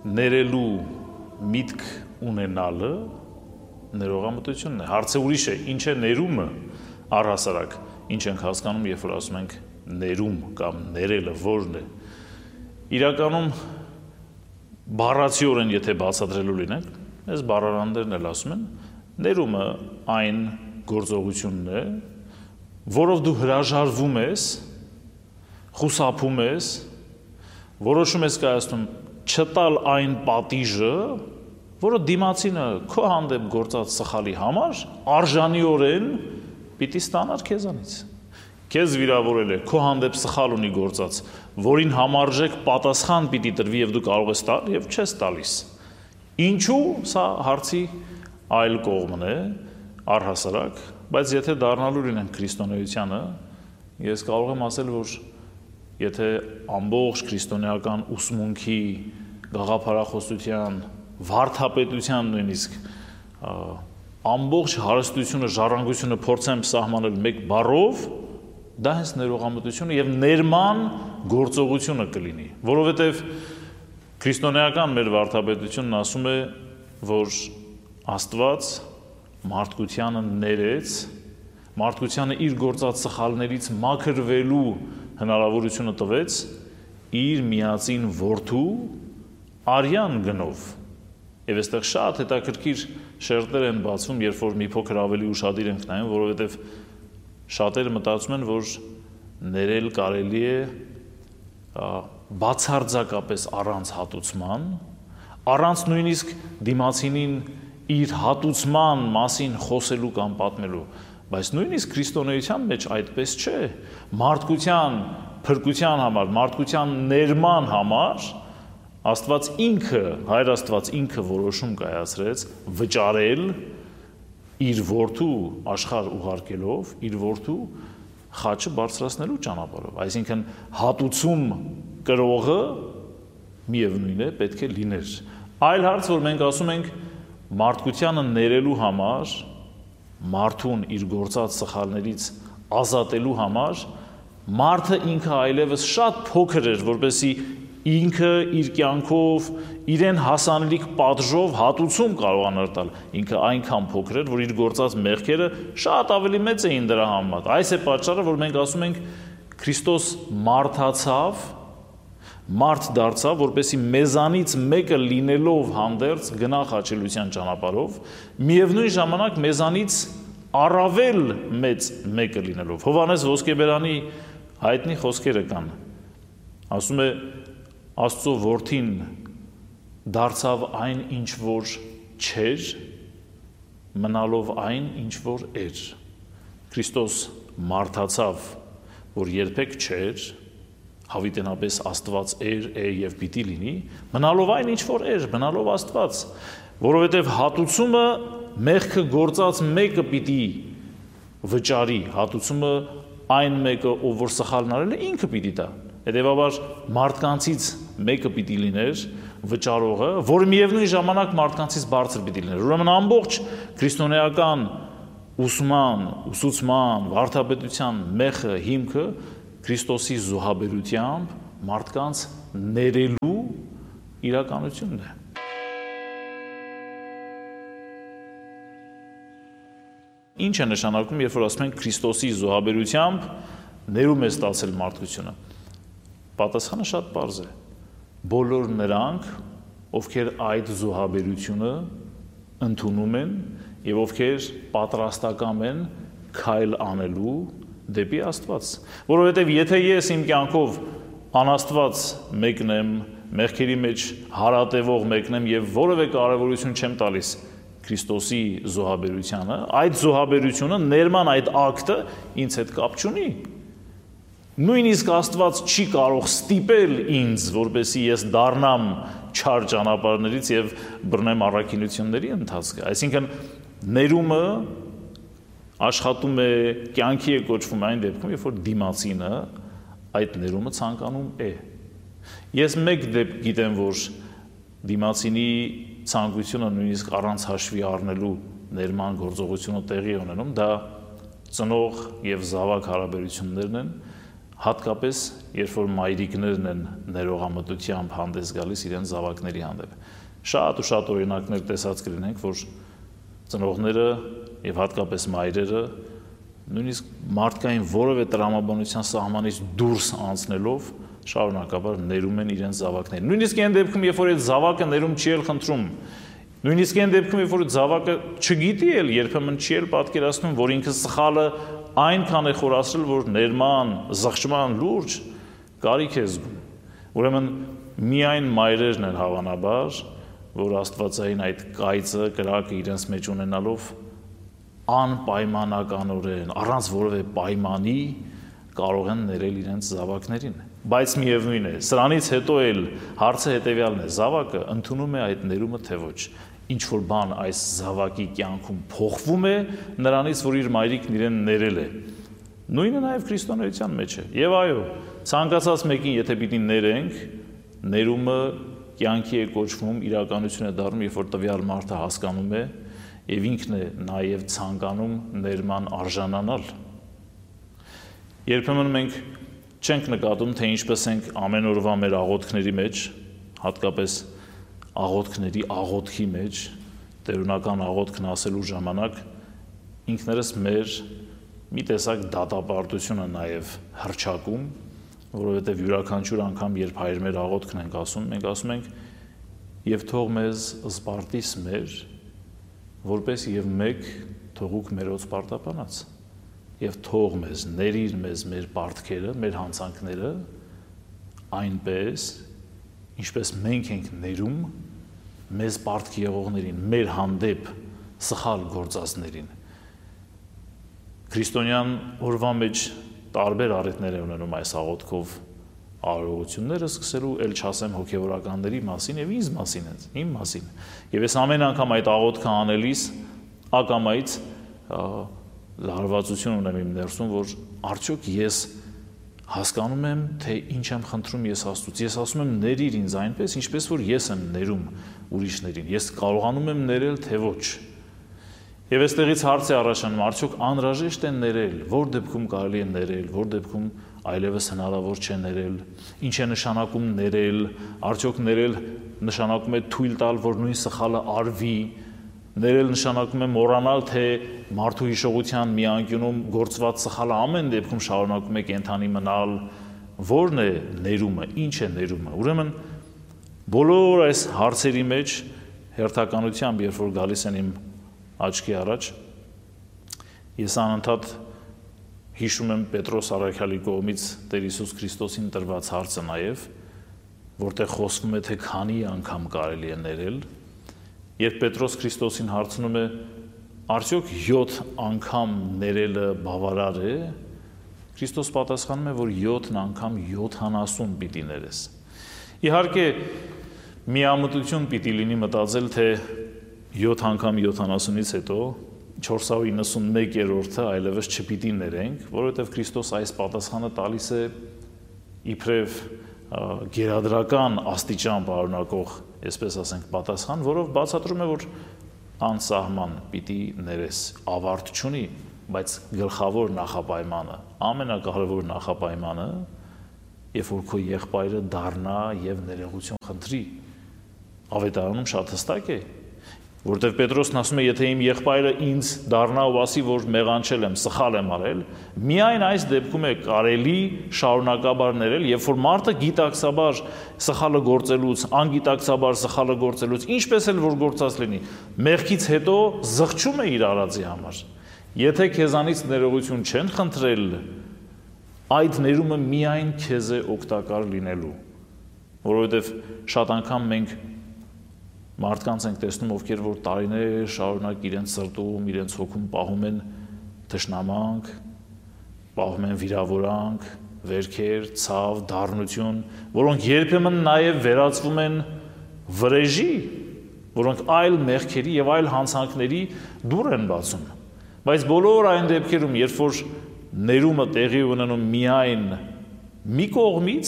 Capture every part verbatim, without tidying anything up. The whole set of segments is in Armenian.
ներելու միտք ունենալը ներողամտությունն է։ Հարցը ուրիշ է, ինչ է ներումը առհասարակ, ինչ ենք հասկանում, երբ որ ասում ենք ներում կամ ներելը որն է։ Իրականում բառացիորեն եթե բացատրելու լինենք, այս բառարաններն էլ ասում են, ներումը այն գործողությունն է, որով դու հրաժարվում ես, խուսափում ես, որոշում ես կայացնում չտալ այն պատիժը, որը դիմացինը քո հանդեպ գործած սխալի համար արժանիորեն պիտի ստանար քեզանից։ Քեզ վիրավորել է, քո հանդեպ սխալ ունի գործած, որին համարժեք պատասխան պիտի տրվի եւ դու կարող ես տալ եւ չես տալիս։ Ինչու սա հարցի այլ կողմն է, առհասարակ, բայց եթե դառնալու լինենք քրիստոնեությանը, ես կարող եմ ասել, որ եթե ամբողջ քրիստոնեական ուսմունքի, գաղափարախոսության, վարդապետության նույնիսկ ամբողջ հարստությունը, ժառանգությունը փորձեմ սահմանել մեկ բառով, դա հենց ներողամտությունը եւ ներման գործողությունը կլինի, որովհետեւ քրիստոնեական մեր վարդապետությունն ասում է, որ Աստված մարդկությանը ներեց, մարդկությանը իր գործած սխալներից մաքրվելու հնարավորությունը տվեց իր միածին որդու արյան գնով։ Եվ այստեղ շատ հետաքրքիր շերտեր են բացվում, երբ որ մի փոքր ավելի ուշադիր ենք նայում, որովհետև շատերը մտածում են, որ ներել կարելի է բացարձակապես առանց հատուցման, առանց նույնիսկ դիմացինին իր հատուցման մասին խոսելու կամ պատմելու, բայց նույնիսկ քրիստոնեության մեջ այդպես չէ, մարդկության փրկության համար, մարդկության ներման համար Աստված ինքը, Հայր Աստված ինքը որոշում կայացրեց վճարել իր որդու աշխարհ ուղարկելով, իր որդու խաչը բարձրացնելու ճանապարհով, այսինքն հատուցում կրողը միևնույն է պետք է լիներ։ Այլ հարց, որ մենք ասում ենք մարդկությանը ներելու համար, մարդուն իր գործած սխալներից ազատելու համար, մարդը ինքը այլևս շատ փոքր էր, որպեսզի ինքը իր կյանքով, իրեն հասանելիք պատժով հատուցում կարողանար տալ, ինքը այնքան փոքր էր, որ իր գործած մեղքերը շատ ավելի մեծ էին դրա համար։ Այս է պատճառը, որ մենք ասում ենք Քրիստոս մարդացավ, մարդ դարձավ, որպեսզի մեզանից մեկը լինելով հանդերձ գնա խաչելության ճանապարհով, միևնույն ժամանակ մեզանից առավել մեծ մեկը լինելով։ Հովհաննես Ոսկեբերանի հայտնի խոսքերը կան։ Ասում է Աստծո որդին դարձավ այն, ինչ որ չէր, մնալով այն, ինչ որ էր։ Քրիստոս մարդացավ, որ երբեք չէր, հավիտենապես Աստված էր, է եւ պիտի լինի, մնալով այն, ինչ որ էր, մնալով Աստված, որովհետեւ հատուցումը մեղքը գործած մեկը պիտի վճարի, հատուցումը այն մեկը, ով որ սխալն արել է, ինքը պիտի տա։ Հետևաբար մարդկանցից մեկը պիտի լիներ վճարողը, որը միևնույն ժամանակ մարդկանցից բարձր պիտի լիներ։ Ուրեմն ամբողջ քրիստոնեական ուսման, ուսուցման, վարդապետության մեխը, հիմքը Քրիստոսի զոհաբերությամբ մարդկանց ներելու իրականությունն է։ Ինչ է նշանակում, երբ որ ասում ենք Քրիստոսի զոհաբերությամբ ներում է ստացել մարդկությունը։ Պատասխանը շատ պարզ է։ Բոլոր նրանք, ովքեր այդ զոհաբերությունը ընդունում են եւ ովքեր պատրաստական են քայլ անելու դեպի Աստված, որովհետեւ եթե ես իմ կյանքով անաստված մեկն եմ, մեղքերի մեջ հարատևող մեկն եմ եւ որևէ կարեւորություն չեմ տալիս Քրիստոսի զոհաբերությանը, այդ զոհաբերությունը ներման այդ ակտը ինձ հետ կապ չունի։ Նույնիսկ Աստված չի կարող ստիպել ինձ, որպեսզի ես դառնամ չար ճանապարհներից եւ բռնեմ առաքինությունների ընթացքը։ Այսինքն ներումը աշխատում է, կյանքի է կոչվում այն դեպքում, երբ որ դիմացինը այդ ներումը ցանկանում է։ Ես մեկ դեպք գիտեմ, որ դիմացինի ցանկությունը նույնիսկ առանց հաշվի առնելու ներման գործողությունը տեղի ունենում, դա ծնող եւ զավակ հարաբերություններն են, հատկապես երբ որ մայրիկներն են ներողամտությամբ հանդես գալիս իրենց զավակների հանդեպ։ Շատ ու շատ օրինակներ տեսած կլինենք, որ ծնողները եւ հատկապես մայրերը նույնիսկ մարդկային որևէ տրամաբանության սահմանից դուրս անցնելով շարունակաբար ներում են իրենց զավակներին։ Նույնիսկ այն դեպքում, երբ որ այդ զավակը ներում չի էլ խնդրում, նույնիսկ այն դեպքում, երբ որ զավակը չգիտի էլ, երբեմն չի էլ պատկերացնում, որ ինքը սխալը այնքան է խորացրել, որ ներման, զղջման լուրջ կարիք է զգում։ Ուրեմն միայն մայրերն են հավանաբար, որ աստվածային այդ կայծը, կրակը իրենց մեջ ունենալով անպայմանականորեն, առանց որևէ պայմանի կարող են ներել իրենց զավակներին։ Բայց միևնույն է, սրանից հետո էլ հարցը հետևյալն է, զավակը ընդունում է այդ ներումը թե ոչ։ Ինչ որ բան այս զավակի կյանքում փոխվում է նրանից, որ իր մայրիկն իրեն ներել է։ Նույնը նաև քրիստոնեության մեջ է։ Եվ այո, ցանկացած մեկին եթե պիտի ներենք, ներումը կյանքի է կոչվում, իրականություն է դառնում, երբ որ տվյալ մարդը հասկանում է եւ ինքն է նաև ցանկանում ներման արժանանալ։ Երբեմն մենք չենք նկատում, թե ինչպես ենք ամեն օրվա մեր աղոթքների մեջ, հատկապես աղոթքների աղոթքի մեջ, տերունական աղոթքն ասելու ժամանակ ինքներս մեր մի տեսակ դատապարտությունը նաև հռչակում, որովհետև յուրաքանչյուր անգամ, երբ հայր մեր աղոթքն ենք ասում, մենք ասում ենք եւ թող մեզ զբարտիս մեր, որպես եւ մեկ թողուք մերոց պարտապանած, եւ թող մեզ ներիր մեզ մեր պարտքերը, մեր հանցանքները այնպես, ինչպես մենք ենք ներում մեզ պարտք եղողներին, մեր հանդեպ սխալ գործածներին։ Քրիստոնյան օրվա մեջ տարբեր առիթներ են ունենում այս աղոթքով արարողությունները, սկսելու էլ չասեմ հոգևորականների մասին եւ ինձ մասին, իմ մասին։ Եվ ես ամեն անգամ այդ աղոթքը անելիս ակամայից լարվածություն ունեմ իմ ներսում, որ արդյոք ես հասկանում եմ, թե ինչ եմ խնդրում ես Աստծուց։ Ես ասում եմ ներիր ինձ այնպես, ինչպես որ ես եմ ներում ուրիշներին։ Ես կարողանում եմ ներել, թե ոչ։ Եվ այստեղից հարց է առաջանում, արդյոք անհրաժեշտ է ներել, որ դեպքում կարելի է ներել, որ դեպքում այլևս հնարավոր չէ ներել, ինչ է նշանակում ներել, արդյոք ներել նշանակում է թույլ տալ, որ նույն սխալը արվի, ներել նշանակում է մոռանալ, թե մարդու հիշողության մի անկյունում գործված սխալը ամեն դեպքում շարունակում է կենդանի մնալ, որն է ներումը, ինչ է ներումը։ Ուրեմն բոլոր այս հարցերի մեջ հերթականությամբ, երբ որ գալիս են իմ աչքի առաջ, ես անընդհատ հիշում եմ Պետրոս առաքյալի կողմից Տեր Հիսուս Քրիստոսին տրված հարցը նաև, որտեղ խոսվում է, թե քանի անգամ կարելի է ներել, երբ Պետրոս Քրիստոսին հարցնում է, արդյոք յոթ անգամ ներելը բավարար է, Քրիստոս պատասխանում է, որ յոթ անգամ յոթանասուն պիտի ներես։ Իհարկե, միամտություն պիտի լինի մտածել, թե յոթ անգամ յոթանասունից հետո չորս հարյուր իննսունմեկերորդը այլևս չպիտի ներենք, որովհետև Քրիստոս այս պատասխանը տալիս է իբրև գերադրական աստիճան պարունակող, այսպես ասենք, պատասխան, որով բացատրում է, որ անսահման պիտի ներես, ավարտ չունի, բայց գլխավոր նախապայմանը, ամենակարևոր նախապայմանը, երբ որ քո եղբայրը դառնա եւ ներողություն խնդրի, ավետարանում շատ հստակ է, որտեվ Պետրոսն ասում է, եթե իմ եղբայրը ինձ դառնա ու ասի, որ մեղանչել եմ, սխալ եմ արել, միայն այս դեպքում է կարելի շարունակաբար ներել, երբ որ մարդը գիտակցաբար սխալը գործելուց, անգիտակցաբար սխալը գործելուց, ինչպես էլ որ գործած լինի, մեղքից հետո զղջում է իր արածի համար։ Եթե քեզանից ներողություն չեն խնդրել, այդ ներումը միայն քեզ է օգտակար լինելու, որովհետև շատ անգամ մենք մարդկանց ենք տեսնում, ովքեր որ տարիներ շարունակ իրենց սրտում, իրենց հոգում պահում են թշնամանք, պահում են վիրավորանք, վերքեր, ցավ, դառնություն, որոնք երբեմն նաև վերածվում են վրեժի, որոնք այլ մեղքերի եւ այլ հանցանքների դուռ են բացում։ Բայց բոլոր այն դեպքերում, երբ որ ներումը տեղի ունենում միայն մի կողմից,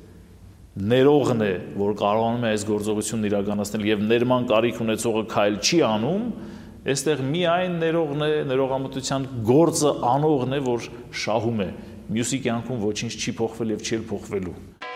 ներողն է, որ կարողանում է այս գործողությունն իրականացնել եւ ներման կարիք ունեցողը քայլ չի անում, այստեղ միայն ներողն է, ներողամտության գործը անողն է, որ շահում է մյուսի կյանքում ոչինչ չի փոխվել եւ չի փոխվելու։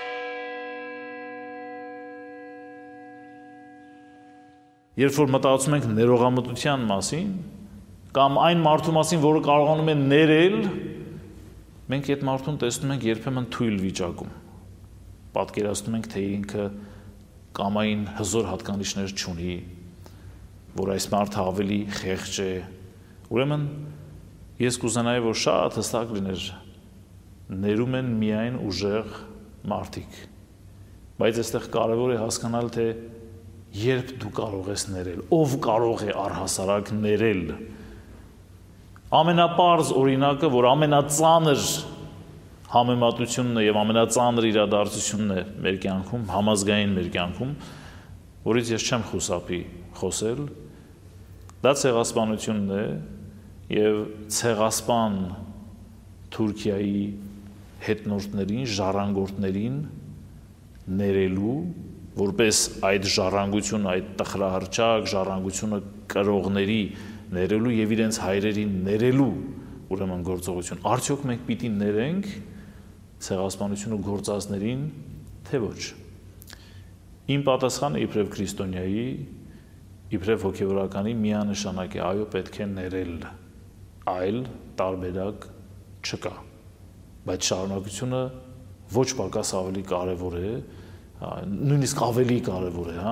Երբ որ մտածում ենք ներողամտության մասին, կամ այն մարդու մասին, որը կարողանում է ներել, մենք այդ մարդուն տեսնում ենք երբեմն թույլ վիճակում։ Պատկերացնում ենք, թե ինքը կամային հզոր հատկանիշներ չունի, որ այս մարդը ավելի խեղճ է։ Ուրեմն ես կուզենայի, որ շատ հստակ լիներ, ներում են միայն ուժեղ մարդիկ։ Բայց այստեղ կարևոր է հասկանալ, թե երբ դու կարող ես ներել, ով կարող է առհասարակ ներել։ Ամենապարզ օրինակը, որ ամենածանր համեմատությունն է եւ ամենածանր իրադարձությունն է մեր կյանքում, համազգային մեր կյանքում, որից ես չեմ խուսափի խոսել, դա ցեղասպանությունն է եւ ցեղասպան Թուրքիայի հետնորդներին, ժառանգորդներին ներելու, որպես այդ ժառանգությունը, այդ տխրահռչակ ժառանգությունը կրողների ներելու եւ իրենց հայրերին ներելու ուրեմն գործողություն։ Արդյոք մենք պիտի ներենք ցեղասպանությունը գործածներին, թե ոչ։ Իմ պատասխանը իբրև քրիստոնյայի, իբրև հոգևորականի միանշանակ է, այո, պետք է ներել, այլ տարբերակ չկա։ Բայց շարունակությունը ոչ պակաս ավելի կարևոր է, նույնիսկ ավելի կարևոր է, հա,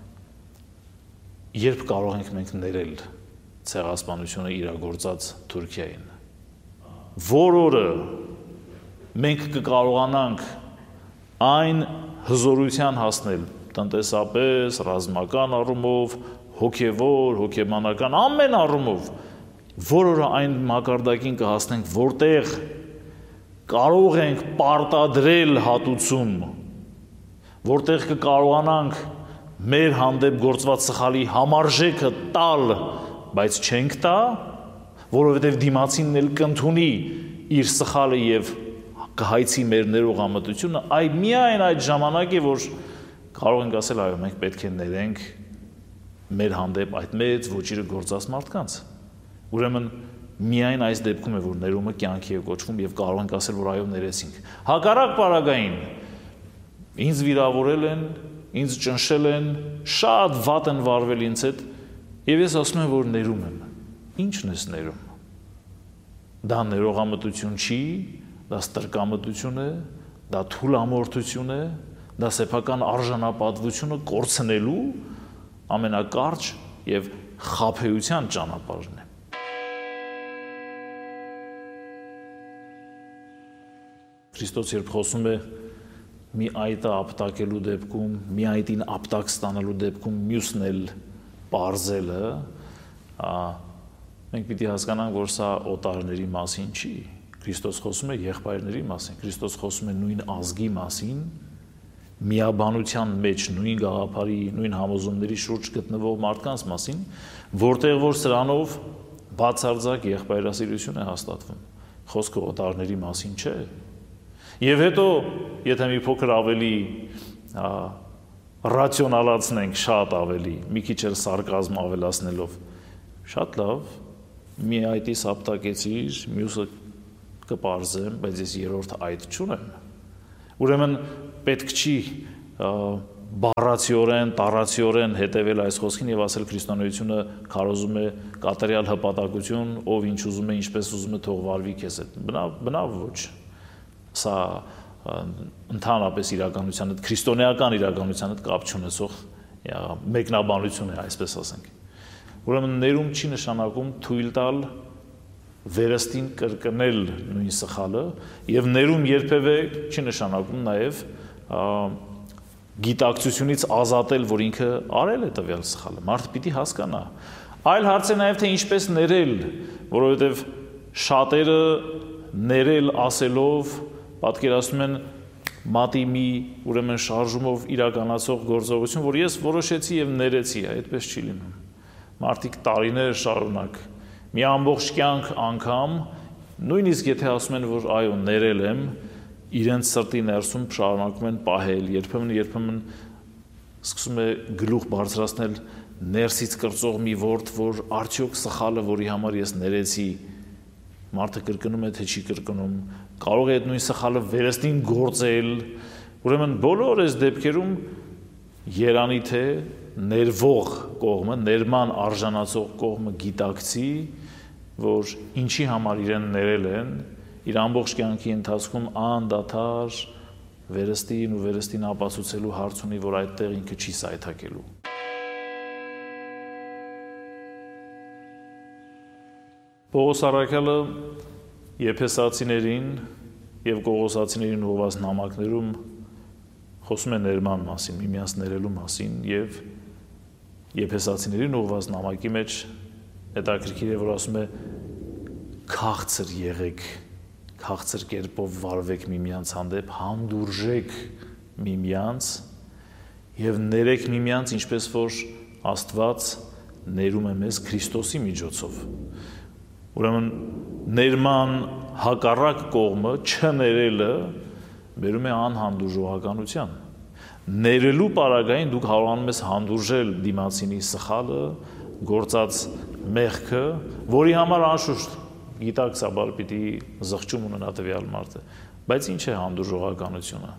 երբ կարող ենք մենք ներել ցեղասպանությունը իրագործած Թուրքիային։ Որ օրը մենք կկարողանանք այն հզորության հասնել տնտեսապես, ռազմական առումով, հոգևոր, հոգեբանական ամեն առումով, որ օրը այն մակարդակին կհասնենք, որտեղ կարող ենք պարտադրել հատուցում, որտեղ կկարողանանք մեր հանդեպ գործված սխալի համարժեքը տալ, բայց չենք տա, որովհետև դիմացինն էլ կընդունի իր սխալը եւ կհայցի մեր ներողամտությունը, այ միայն այդ ժամանակ է, որ կարող ենք ասել, այո, մենք պետք է ներենք մեր հանդեպ այդ մեծ ոչիրը գործած մարդկանց։ Ուրեմն միայն այս դեպքում է, որ ներումը կյանքի է կոչվում եւ կարող ենք ասել, որ այո, ներեցինք։ Հակառակ պարագային ինձ վիրավորել են, ինձ ճնշել են, շատ վատ են վարվել ինձ հետ, եւ ես ասում եմ, որ ներում եմ։ Ինչն ես ներում։ Դա ներողամտություն չի, դա ստրկամտություն է, դա թուլամորթություն է, դա սեփական արժանապատվությունը կորցնելու ամենակարճ եւ խաբեության ճանապարհն է։ Քրիստոս երբ խոսում է մի այտը ապտակելու դեպքում, մի այտին ապտակ ստանալու դեպքում մյուսն էլ պարզելը, մենք պիտի հասկանանք, որ սա օտարների մասին չի։ Քրիստոս խոսում է եղբայրների մասին, Քրիստոս խոսում է նույն ազգի մասին, միաբանության մեջ նույն գաղափարի, նույն համոզումների շուրջ գտնվող մարդկանց մասին, որտեղ որ սրանով բացարձակ եղբայրասիրություն է հաստատվում։ Խոսքը օտարների մասին չէ։ Եվ հետո, եթե մի փոքր ավելի ռացիոնալացնենք, շատ ավելի, մի քիչ էլ սարկազմ ավելացնելով, շատ լավ, մի այտիս ապտակեցիր, մյուսը կպարզեմ, բայց ես երրորդ այտ չունեմ։ Ուրեմն պետք չի բառացիորեն, տառացիորեն հետևել այս խոսքին եւ ասել քրիստոնեությունը քարոզում է կատարյալ հպատակություն, ով ինչ ուզում է, ինչպես ուզում է, թող վարվի քեզ հետ։ Բնավ, բնավ ոչ։ Սա ընդհանրապես իրականության հետ, քրիստոնեական իրականության հետ կապ չունեցող մեկնաբանություն է, այսպես ասենք։ Ուրեմն ներում չի նշանակում թույլ տալ վերստին կրկնել նույն սխալը, եւ ներում երբևէ չի նշանակում նաեւ գիտակցությունից ազատել, որ ինքը արել է տվյալ սխալը։ Մարդը պիտի հասկանա։ Այլ հարց է նաեւ, թե ինչպես ներել, որովհետեւ շատերը ներել ասելով պատկերացնում են մատի մի ուրեմն շարժումով իրականացող գործողություն, որ ես որոշեցի եւ ներեցի, այդպես չի լինում։ Մարդիկ տարիներ շարունակ մի ամբողջ կյանք անգամ, նույնիսկ եթե ասում են, որ այո, ներել եմ, իրենց սրտի ներսում շարունակում են պահել, երբեմն երբեմն սկսում է գլուխ բարձրացնել ներսից կրծող մի ворդ, որ արդյոք սխալը, որի համար ես ներեցի, մարդը կրկնում է, թե չի կրկնում, կարող է այդ նույն սխալը վերստին գործել, ուրեմն բոլոր այս դեպքերում երանի թե ներվող կողմը, ներման արժանացող կողմը գիտակցի, որ ինչի համար իրեն ներել են, իր ամբողջ կյանքի ընթացքում անդադար վերստին ու վերստին ապացուցելու հարց ունի, որ այդտեղ ինքը չի սայթաքելու։ Պողոս առաքյալը Եփեսացիներին եւ Կողոսացիներին ուղղված նամակներում խոսում է ներման մասին, միմյանց ներելու մասին եւ Եփեսացիներին ուղղված նամակի մեջ հետաքրքիր է, որ ասում է քաղցր եղեք, քաղցր կերպով վարվեք միմյանց հանդեպ, հանդուրժեք միմյանց եւ ներեք միմյանց, ինչպես որ Աստված ներում է մեզ Քրիստոսի միջոցով։ Ուրեմն ներման հակառակ կողմը չներելը բերում է անհանդուրժողականության։ Ներելու պարագային դուք կարողանում ես հանդուրժել դիմացինի սխալը, գործած մեղքը, որի համար անշուշտ գիտակցաբար պիտի զղջում ունենա տվյալ մարդը, բայց ինչ է հանդուրժողականությունը։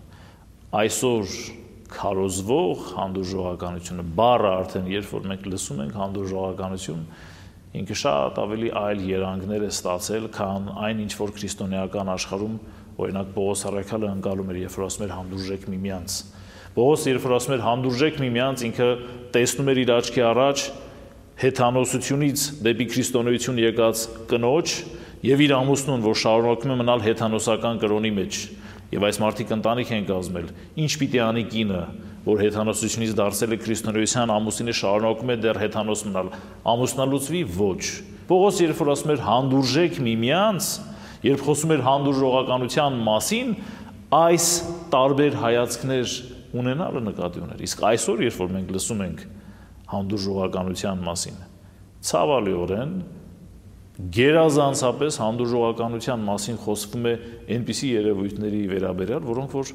Այսօր քարոզվող հանդուրժողականությունը, բառը արդեն երբ որ մենք լսում ենք հանդուրժողականություն, ինքը շատ ավելի այլ երանգներ է ստացել, քան այն ինչ որ քրիստոնեական աշխարհում օրինակ Պողոս առաքյալը ընկալում էր, երբ որ ասում էր հանդուրժեք միմյանց։ Պողոս երբ որ ասում էր հանդուրժեք միմյանց, ինքը տեսնում էր իր աչքի առաջ հեթանոսությունից դեպի քրիստոնեություն եկած կնոջ եւ իր ամուսնուն, որ շարունակում է մնալ հեթանոսական կրոնի մեջ։ Եվ այս մարդիկ ընտանիք են կազմել։ Ինչ պիտի անի կինը, որ հեթանոսությունից դարձել է քրիստոնեության, ամուսինը շարունակում է դեռ հեթանոս մնալ, ամուսնալուծվի ոչ։ Պողոս երբ որ ասում էր հանդուրժեք միմյանց, երբ խոսում էր հանդուրժողականության մասին, այս տարբեր հայացքներ ունենալը նկատի ուներ։ Իսկ այսօր երբ որ մենք լսում ենք հանդուրժողականության մասին, ցավալիորեն գերազանցապես հանդուրժողականության մասին խոսվում է այնպիսի երևույթների վերաբերյալ, որոնք որ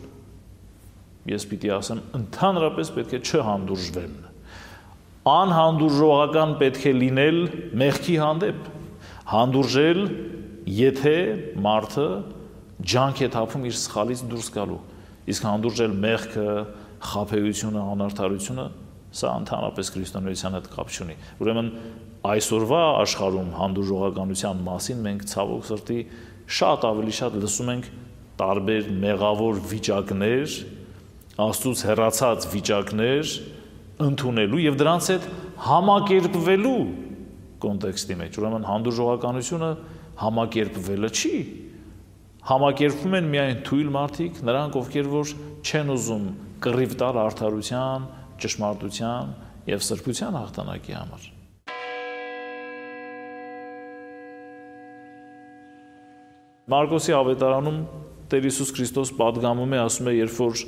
ես պիտի ասեմ ընդհանրապես պետք է չհանդուրժվեն։ Անհանդուրժողական պետք է լինել մեղքի հանդեպ, հանդուրժել, եթե մարդը ջանք է թափում իր սխալից դուրս գալու, իսկ հանդուրժել մեղքը, խաբեությունը, անարդարությունը, սա ընդհանրապես քրիստոնեության հետ կապ չունի։ Ուրեմն այսօրվա աշխարհում հանդուրժողականության մասին մենք ցավոք սրտի շատ ավելի շատ լսում ենք տարբեր մեղավոր վիճակներ, Աստծուց հեռացած վիճակներ ընդունելու եւ դրանց հետ համակերպվելու կոնտեքստի մեջ։ Ուրեմն հանդուրժողականությունը համակերպվելը չի։ Համակերպվում են միայն թույլ մարդիկ, նրանք ովքեր որ չեն ուզում կռիվ տալ արդարության, ճշմարտության եւ սրբության հաղթանակի համար։ Մարկոսի ավետարանում Տեր Հիսուս Քրիստոս պատգամում է, ասում է, երբ որ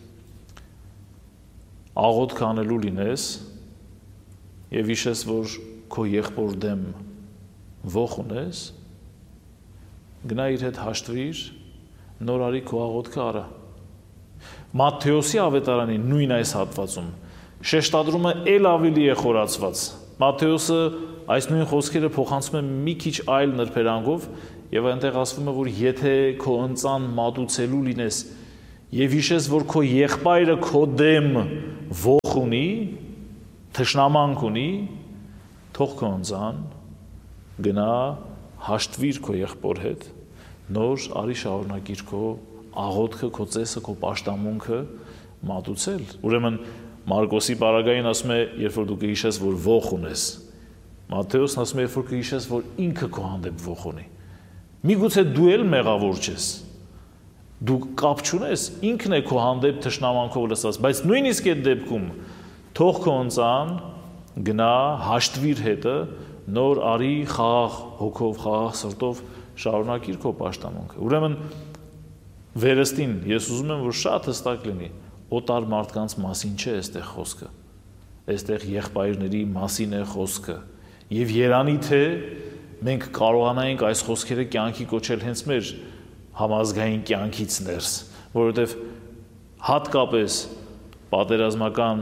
աղոթք անելու լինես եւ հիշես, որ քո եղբոր դեմ ոխ ունես, գնա իր հետ հաշտվիր, նոր արի քո աղոթքը արա։ Մատթեոսի ավետարանի նույն այս հատվածում շեշտադրումը ել ավելի է խորացված։ Մատթեոսը այս նույն խոսքերը փոխանցում է մի քիչ այլ նրբերանգով եւ այնտեղ ասվում է, որ եթե քո ընծան մատուցելու լինես եւ հիշես, որ քո եղբայրը քո դեմ ոխ ունի, թշնամանք ունի, թող քո ընծան գնա հաշտվիր քո եղբոր հետ, նոր արի շարունակիր քո աղոթքը, քո ծեսը, քո պաշտամունքը մատուցել։ Ուրեմն Մարկոսի պարագային ասում է, երբ որ դու կհիշես, որ ոխ ունես։ Մատթեոսն ասում է, երբ որ կհիշես, որ ինքը քո հանդեպ ոխ ունի։ Միգուցե դու էլ մեղավոր չես։ Դու կապ չունես, ինքն է քո հանդեպ թշնամանքով լսած, բայց նույնիսկ այդ դեպքում թող քո ընծան գնա հաշտվիր հետը, նոր արի խաղաղ հոգով, խաղաղ սրտով շարունակիր քո պաշտամունքը։ Ուրեմն վերստին ես ուզում եմ, որ շատ հստակ լինի, օտար մարդկանց մասին չէ այստեղ խոսքը։ Այստեղ եղբայրների մասին է խոսքը։ Եվ երանի թե մենք կարողանայինք այս խոսքերը կյանքի կոչել հենց մեր համազգային կյանքից ներս, որովհետև հատկապես պատերազմական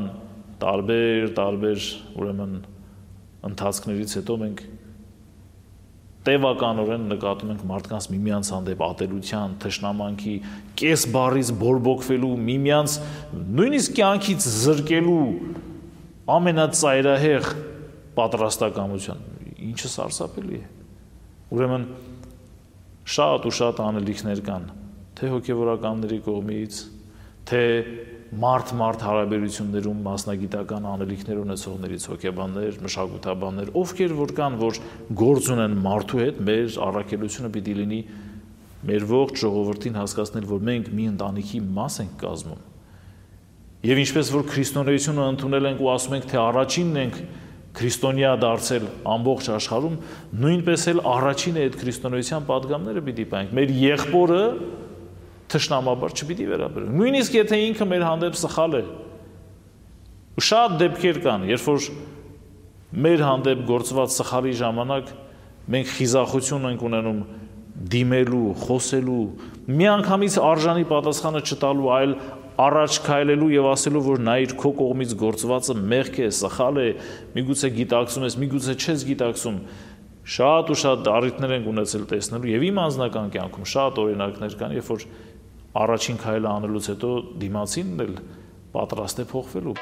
տարբեր տարբեր ուրեմն ընթացքներից հետո մենք տևականորեն նկատում ենք մարդկանց միմյանց հանդեպ ատելության, թշնամանքի, կես բառից բորբոքվելու, միմյանց նույնիսկ կյանքից զրկելու ամենածայրահեղ պատրաստակամության, ինչը սարսափելի է։ Ուրեմն շատ ու շատ անելիքներ կան, թե հոգևորականների կողմից, թե մարդ-մարդ հարաբերություններում մասնագիտական անելիքներ ունեցողներից հոգեբաններ, մշակութաբաններ, ովքեր որ կան, որ գործ ունեն մարդու հետ, մեր առաքելությունը պիտի լինի մեր ողջ ժողովրդին հասկացնել, որ մենք մի ընտանիքի մաս ենք կազմում։ Եվ ինչպես որ քրիստոնեությունը ընդունել ենք ու ասում ենք, թե առաջինն ենք քրիստոնյա դարձել ամբողջ աշխարհում, նույնպես էլ առաջինը այդ քրիստոնեության պատգամները պիտի պահենք։ Մեր եղբորը թշնամաբար չպիտի վերաբերենք։ Նույնիսկ եթե ինքը մեր հանդեպ սխալ է։ Ու շատ դեպքեր կան, երբ որ մեր հանդեպ գործված սխալի ժամանակ մենք խիզախություն ենք ունենում դիմելու, խոսելու, միանգամից արժանի պատասխանը չտալու, այլ առաջ քայլելու եւ ասելու, որ նայիր քո կողմից գործվածը մեղք է, սխալ է, միգուցե գիտակցում ես, միգուցե չես գիտակցում։ Շատ ու շատ առիթներ ենք ունեցել տեսնելու եւ իմ անձնական կյանքում շատ օրինակներ կան, երբ որ առաջին քայլը անելուց հետո դիմացինն էլ պատրաստ է փոխվելու։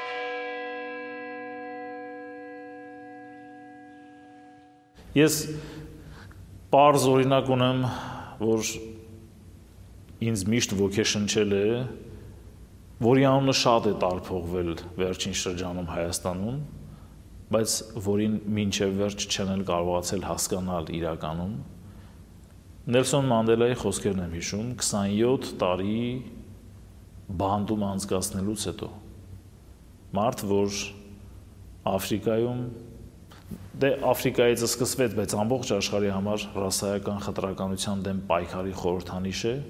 Ես պարզ օրինակ ունեմ, որ ինձ միշտ ոգեշնչել է, որի անունը շատ է տարփողվել վերջին շրջանում Հայաստանում, բայց որին մինչև վերջ չեն էլ կարողացել հասկանալ իրականում։ Նելսոն Մանդելայի խոսքերն եմ հիշում, քսանյոթ տարի բանտում անցկացնելուց հետո։ Մարդ, որ Աֆրիկայում, դե Աֆրիկայից սկսվեց, բայց ամբողջ աշխարհի համար ռասայական խտրականության դեմ պայքարի խորհրդանիշ է։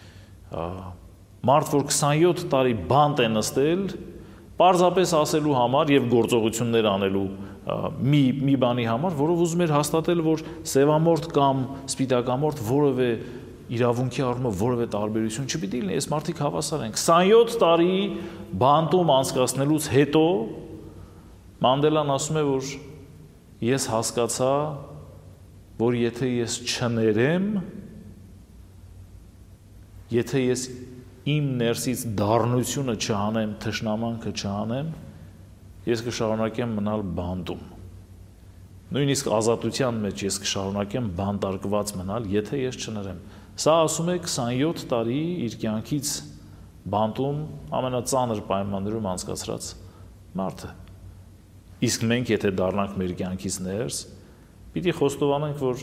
Մարդ, որ քսանյոթ տարի բանտ է նստել, պարզապես ասելու համար եւ գործողություններ անելու մի մի բանի համար, որով ուզում էր հաստատել, որ սևամորթ կամ սպիտակամորթ որևէ իրավունքի առումով որևէ տարբերություն չպիտի լինի, այս մարդիկ հավասար են։ քսանյոթ տարի բանտում անցկացնելուց հետո Մանդելան ասում է, որ ես հասկացա, որ եթե ես չներեմ, եթե ես իմ ներսից դառնությունը չհանեմ, թշնամանքը չհանեմ, ես կշարունակեմ մնալ բանտում։ Նույնիսկ ազատության մեջ ես կշարունակեմ բանտարկված մնալ, եթե ես չներեմ։ Սա ասում է քսանյոթ տարի իր կյանքից բանտում ամենածանր պայմաններում անցկացրած մարդը։ Իսկ մենք եթե դառնանք մեր կյանքից ներս, պիտի խոստովանենք, որ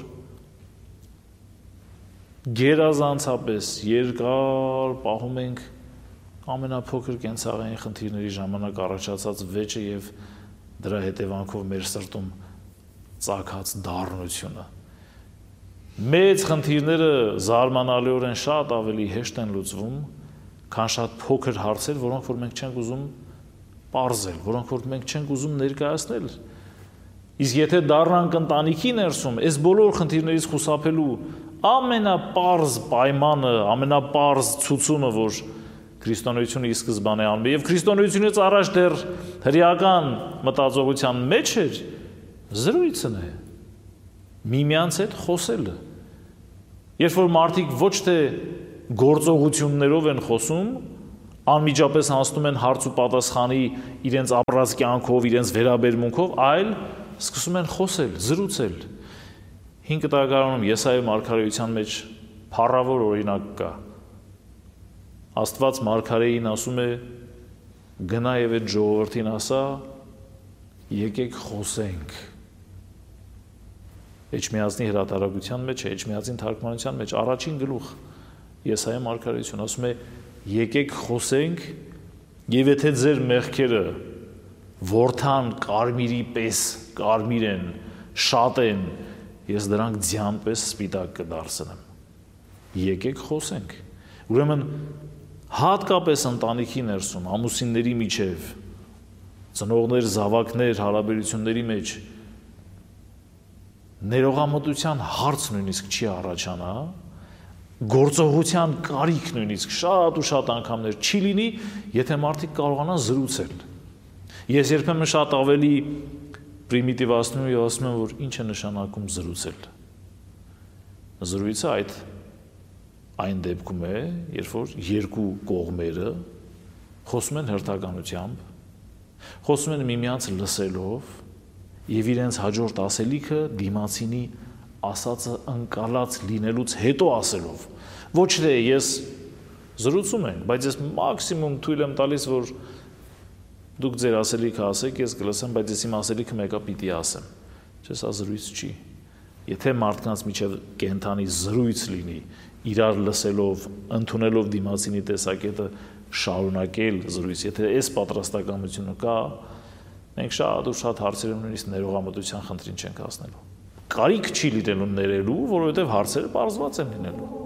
գերազանցապես երկար պահում ենք ամենափոքր կենցաղային խնդիրների ժամանակ առաջացած վեճը եւ դրա հետևանքով մեր սրտում ծագած դառնությունը։ Մեծ խնդիրները զարմանալիորեն շատ ավելի հեշտ են լուծվում, քան շատ փոքր հարցեր, որոնք որ մենք չենք ուզում պարզել, որոնք որ մենք չենք ուզում ներկայացնել։ Իսկ եթե դառնանք ընտանիքի ներսում, այս բոլոր խնդիրներից խուսափելու ամենապարզ պայմանը, ամենապարզ ցուցումը, որ քրիստոնեությունը ի սկզբանե անում է, եւ քրիստոնեությունից առաջ դեռ հրեական մտածողության մեջ էր, զրույցն է, միմյանց հետ խոսելը։ Երբ որ մարդիկ ոչ թե գործողություններով են խոսում, անմիջապես անցնում են հարց ու պատասխանի իրենց ապրած կյանքով, իրենց վերաբերմունքով, այլ սկսում են խոսել, զրուցել։ Հին կտակարանում Եսայի մարգարեության մեջ փառավոր օրինակ կա։ Աստված մարգարեին ասում է. գնա եւ այդ ժողովրդին ասա, եկեք խոսենք։ Էջմիածնի հրատարակության մեջ, Էջմիածին թարգմանության մեջ առաջին գլուխ Եսայի մարգարեություն ասում է. եկեք խոսենք, եւ եթե ձեր մեղքերը որդան կարմիրի պես կարմիր են, շատ են, ես դրանք ձյան պես սպիտակ կդարձնեմ։ Եկեք խոսենք։ Ուրեմն հատկապես ընտանիքի ներսում, ամուսինների միջև, ծնողներ, զավակներ, հարաբերությունների մեջ ներողամտության հարց նույնիսկ չի առաջանա, գործողության կարիք նույնիսկ շատ ու շատ անգամներ չի լինի, եթե մարդիկ կարողանան զրուցել։ Ես երբեմն շատ ավելի պրիմիտիվացնում եւ ասում եմ, որ ինչ է նշանակում զրուցել։ Զրույցը այդ այն դեպքում է, երբ որ երկու կողմերը խոսում են հերթականությամբ, խոսում են միմյանց լսելով եւ իրենց հաջորդ ասելիքը դիմացինի ասածը ընկալած լինելուց հետո ասելով։ Ոչ թե ես զրուցում ենք, բայց ես մաքսիմում թույլ եմ տալիս, որ դուք ձեր ասելիքը ասեք, ես կլսեմ, բայց ես իմ ասելիքը մեկը պիտի ասեմ։ Չէ, սա զրույց չի։ Եթե մարդկանց միջև կենթանի զրույց լինի, իրար լսելով, ընդունելով դիմացինի տեսակետը շարունակել զրույց, եթե այս պատրաստակամությունը կա, մենք շատ ու շատ հարցերում նույնիսկ ներողամտության խնդրին չենք հասնելու։ Կարիք չի լինելու ներելու, որովհետև հարցերը պարզված են լինելու։